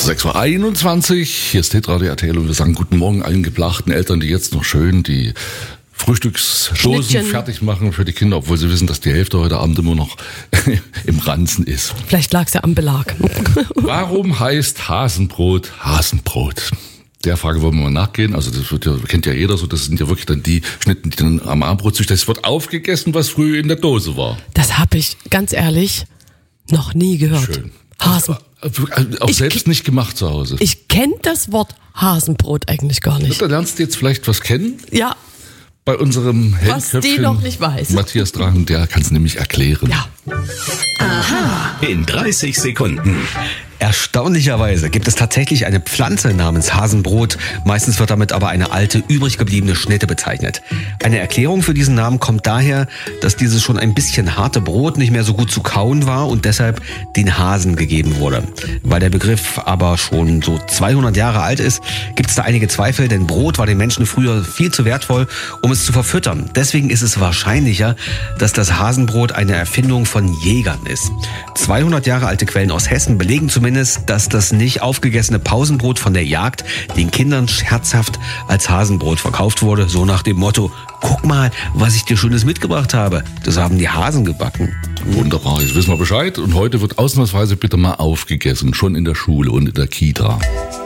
6:21 Uhr, hier ist Hitradio RTL und wir sagen guten Morgen allen geplagten Eltern, die jetzt noch schön die Frühstücksdosen fertig machen für die Kinder, obwohl sie wissen, dass die Hälfte heute Abend immer noch im Ranzen ist. Vielleicht lag es ja am Belag. Warum heißt Hasenbrot Hasenbrot? Der Frage wollen wir mal nachgehen. Also das kennt ja jeder so, das sind ja wirklich dann die Schnitten, die dann am Abendbrot sich, das wird aufgegessen, was früher in der Dose war. Das habe ich, ganz ehrlich, noch nie gehört. Schön. Hasen. Auch selbst nicht gemacht zu Hause. Ich kenne das Wort Hasenbrot eigentlich gar nicht. Da lernst du jetzt vielleicht was kennen. Ja. Bei unserem Was die noch nicht weiß. Matthias Drachen, der kann es nämlich erklären. Ja. Aha. In 30 Sekunden. Erstaunlicherweise gibt es tatsächlich eine Pflanze namens Hasenbrot. Meistens wird damit aber eine alte, übrig gebliebene Schnitte bezeichnet. Eine Erklärung für diesen Namen kommt daher, dass dieses schon ein bisschen harte Brot nicht mehr so gut zu kauen war und deshalb den Hasen gegeben wurde. Weil der Begriff aber schon so 200 Jahre alt ist, gibt es da einige Zweifel, denn Brot war den Menschen früher viel zu wertvoll, um es zu verfüttern. Deswegen ist es wahrscheinlicher, dass das Hasenbrot eine Erfindung von Jägern ist. 200 Jahre alte Quellen aus Hessen belegen zumindest, dass das nicht aufgegessene Pausenbrot von der Jagd den Kindern scherzhaft als Hasenbrot verkauft wurde, so nach dem Motto: Guck mal, was ich dir Schönes mitgebracht habe. Das haben die Hasen gebacken. Wunderbar, jetzt wissen wir Bescheid und heute wird ausnahmsweise bitte mal aufgegessen, schon in der Schule und in der Kita.